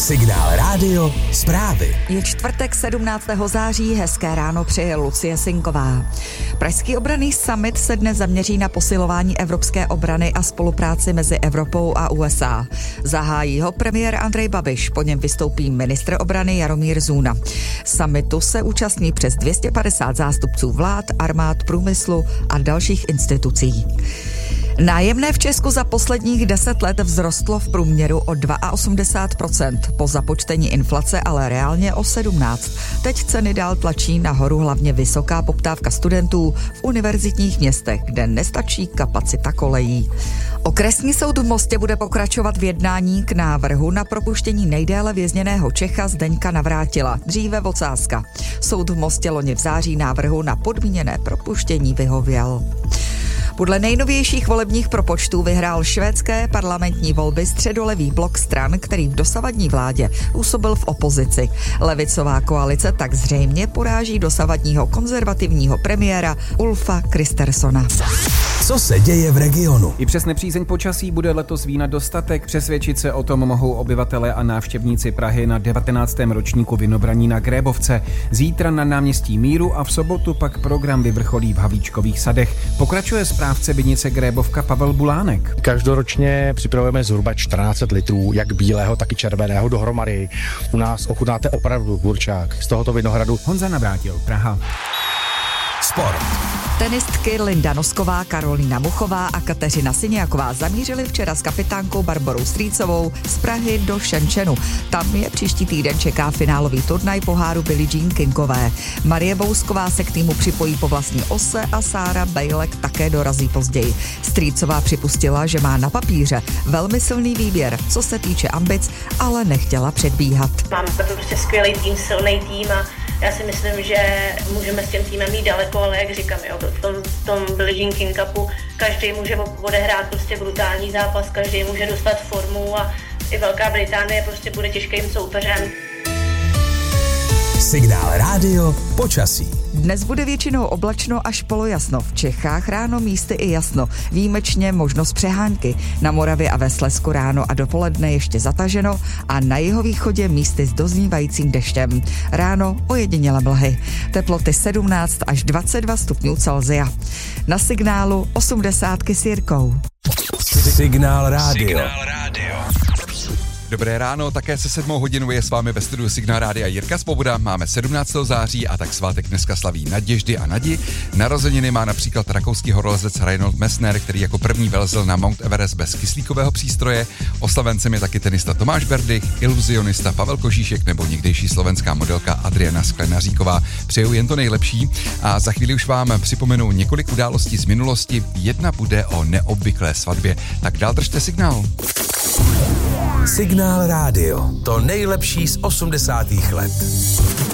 Signál rádio, zprávy. Je čtvrtek 17. září, hezké ráno přeje Lucie Sinková. Pražský obranný summit se dnes zaměří na posilování evropské obrany a spolupráci mezi Evropou a USA. Zahájí ho premiér Andrej Babiš, po něm vystoupí ministr obrany Jaromír Zůna. Summitu se účastní přes 250 zástupců vlád, armád, průmyslu a dalších institucí. Nájemné v Česku za posledních 10 let vzrostlo v průměru o 82%, po započtení inflace ale reálně o 17%. Teď ceny dál tlačí nahoru hlavně vysoká poptávka studentů v univerzitních městech, kde nestačí kapacita kolejí. Okresní soud v Mostě bude pokračovat v jednání k návrhu na propuštění nejdéle vězněného Čecha Zdeňka Navrátila, dříve Vocáska. Soud v Mostě loni v září návrhu na podmíněné propuštění vyhověl. Podle nejnovějších volebních propočtů vyhrál švédské parlamentní volby středolevý blok stran, který v dosavadní vládě působil v opozici. Levicová koalice tak zřejmě poráží dosavadního konzervativního premiéra Ulfa Kristerssona. Co se děje v regionu? I přes nepřízeň počasí bude letos vína dostatek. Přesvědčit se o tom mohou obyvatelé a návštěvníci Prahy na 19. ročníku vinobraní na Grébovce. Zítra na náměstí Míru a v sobotu pak program vyvrcholí v Havlíčkových sadech. Pokračuje správce vinice Grébovka Pavel Bulánek. Každoročně připravujeme zhruba 14 litrů, jak bílého, tak i červeného dohromady. U nás ochutnáte opravdu burčák z tohoto vinohradu. Honza Navrátil, Praha. Sport. Tenistky Linda Nosková, Karolína Muchová a Kateřina Syniaková zamířily včera s kapitánkou Barborou Strýcovou z Prahy do Shenzhenu. Tam je příští týden čeká finálový turnaj poháru Billie Jean Kingové. Marie Bousková se k týmu připojí po vlastní ose a Sára Bejlek také dorazí později. Strýcová připustila, že má na papíře velmi silný výběr, co se týče ambic, ale nechtěla předbíhat. Mám prostě skvělý tým, silný tým a já si myslím, že můžeme s tím týmem jít daleko, ale jak říkám, jo, v tom Billie Jean King Cupu každý může odehrát prostě brutální zápas, každý může dostat formu a i Velká Británie prostě bude těžkým soupeřem. Signál rádio, počasí. Dnes bude většinou oblačno až polojasno. V Čechách ráno místy i jasno. Výjimečně možnost přehánky. Na Moravě a ve Slezsku ráno a dopoledne ještě zataženo a na jihovýchodě místy s doznívajícím deštěm. Ráno ojedinělé mlhy. Teploty 17 až 22 stupňů Celsia. Na signálu 80 s Jirkou. Signál rádio. Dobré ráno, také se 7 hodinou je s vámi ve studiu Signál rádia Jirka Svoboda. Máme 17. září a tak svátek dneska slaví Naděždy a Nadi. Narozeniny má například rakouský horolezec Reinhold Messner, který jako první velezl na Mount Everest bez kyslíkového přístroje. Oslavencem je taky tenista Tomáš Berdych, iluzionista Pavel Kožíšek nebo někdejší slovenská modelka Adriana Sklenaříková. Přeju jen to nejlepší a za chvíli už vám připomenu několik událostí z minulosti. Jedna bude o neobvyklé svatbě. Tak dál držte signál. Signál rádio. To nejlepší z 80. let.